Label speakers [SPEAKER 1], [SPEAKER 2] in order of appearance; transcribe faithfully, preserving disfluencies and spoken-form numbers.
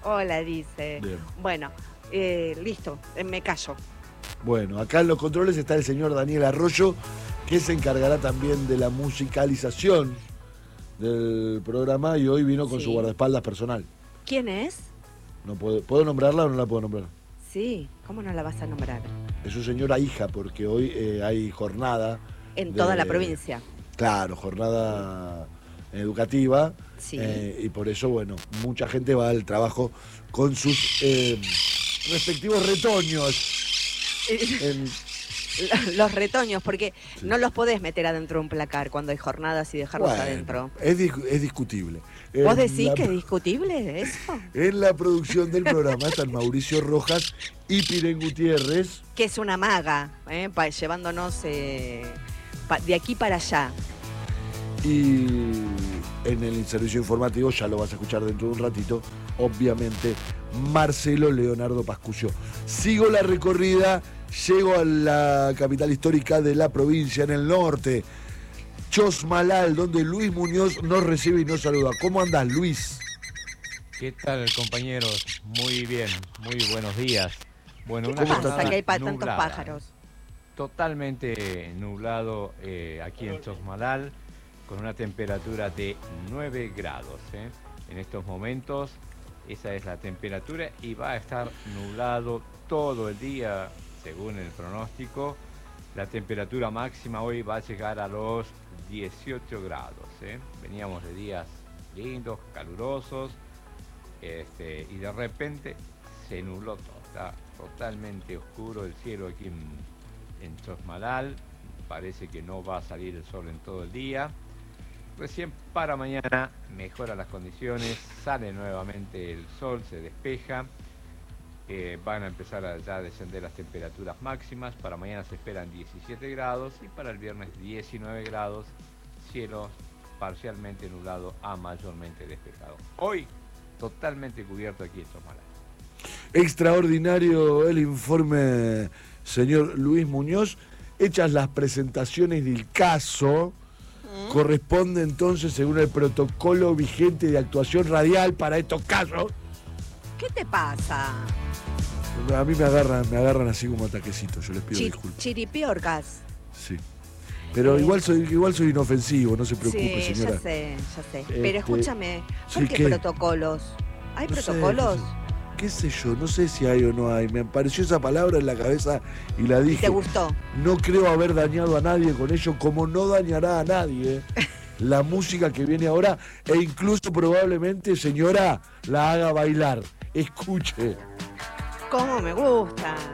[SPEAKER 1] Hola, dice.
[SPEAKER 2] Bien.
[SPEAKER 1] Bueno, eh, listo, eh, me callo.
[SPEAKER 2] Bueno, acá en los controles está el señor Daniel Arroyo, que se encargará también de la musicalización del programa y hoy vino con
[SPEAKER 1] Sí.
[SPEAKER 2] su guardaespaldas personal.
[SPEAKER 1] ¿Quién es?
[SPEAKER 2] No puedo, ¿Puedo nombrarla o no la puedo nombrar?
[SPEAKER 1] Sí, ¿cómo no la vas a nombrar?
[SPEAKER 2] Es su señora hija, porque hoy eh, hay jornada.
[SPEAKER 1] En
[SPEAKER 2] de-
[SPEAKER 1] toda la provincia.
[SPEAKER 2] Claro, jornada educativa.
[SPEAKER 1] Sí.
[SPEAKER 2] eh, y por eso, bueno, mucha gente va al trabajo con sus eh, respectivos retoños. En-
[SPEAKER 1] Los retoños, porque
[SPEAKER 2] Sí.
[SPEAKER 1] no los podés meter adentro de un placar cuando hay jornadas y dejarlos
[SPEAKER 2] Bueno,
[SPEAKER 1] adentro.
[SPEAKER 2] Es, dis- es discutible.
[SPEAKER 1] ¿Vos
[SPEAKER 2] En
[SPEAKER 1] decís
[SPEAKER 2] la-
[SPEAKER 1] que es discutible eso?
[SPEAKER 2] En la producción del programa están Mauricio Rojas y Piren Gutiérrez.
[SPEAKER 1] Que es una maga, ¿eh? Pa- llevándonos eh, pa- de aquí para allá.
[SPEAKER 2] Y en el servicio informativo, ya lo vas a escuchar dentro de un ratito, obviamente, Marcelo Leonardo Pascucio. Sigo la recorrida, llego a la capital histórica de la provincia, en el norte, Chosmalal, donde Luis Muñoz nos recibe y nos saluda. ¿Cómo andás, Luis?
[SPEAKER 3] ¿Qué tal, compañeros? Muy bien, muy buenos días. Bueno,
[SPEAKER 1] ¿Qué
[SPEAKER 3] una
[SPEAKER 1] te pasa
[SPEAKER 3] jornada
[SPEAKER 1] que hay pa- tantos
[SPEAKER 3] nublada,
[SPEAKER 1] pájaros?
[SPEAKER 3] Totalmente nublado eh, aquí en Chosmalal, con una temperatura de nueve grados. ¿eh? En estos momentos, esa es la temperatura y va a estar nublado todo el día, según el pronóstico. La temperatura máxima hoy va a llegar a los dieciocho grados. ¿eh? Veníamos de días lindos, calurosos, este, y de repente se nubló todo. Está totalmente oscuro el cielo aquí en, en Chosmalal. Parece que no va a salir el sol en todo el día. Recién para mañana mejoran las condiciones, sale nuevamente el sol, se despeja. Eh, van a empezar a ya descender las temperaturas máximas. Para mañana se esperan diecisiete grados y para el viernes diecinueve grados. Cielo parcialmente nublado a mayormente despejado. Hoy totalmente cubierto aquí en Chosmalal.
[SPEAKER 2] Extraordinario el informe, señor Luis Muñoz. Hechas las presentaciones del caso, ¿Mm? corresponde entonces, según el protocolo vigente de actuación radial para estos casos.
[SPEAKER 1] ¿Qué te pasa?
[SPEAKER 2] A mí me agarran, me agarran así como ataquecitos, yo les pido
[SPEAKER 1] Chi-
[SPEAKER 2] disculpas.
[SPEAKER 1] Chiripiorcas.
[SPEAKER 2] Sí. Pero
[SPEAKER 1] Eh,
[SPEAKER 2] igual soy, igual soy inofensivo, no se preocupe,
[SPEAKER 1] Sí,
[SPEAKER 2] señora.
[SPEAKER 1] ya sé, ya sé.
[SPEAKER 2] Este,
[SPEAKER 1] Pero escúchame, ¿por
[SPEAKER 2] sí,
[SPEAKER 1] qué,
[SPEAKER 2] ¿qué?
[SPEAKER 1] protocolos? ¿Hay
[SPEAKER 2] No sé,
[SPEAKER 1] protocolos?
[SPEAKER 2] ¿Qué sé yo? No sé si hay o no hay. Me apareció esa palabra en la cabeza y la
[SPEAKER 1] ¿Y
[SPEAKER 2] dije.
[SPEAKER 1] te gustó?
[SPEAKER 2] No creo haber dañado a nadie con ello, como no dañará a nadie la música que viene ahora, e incluso probablemente, señora, la haga bailar. Escuche.
[SPEAKER 1] ¿Cómo me gusta?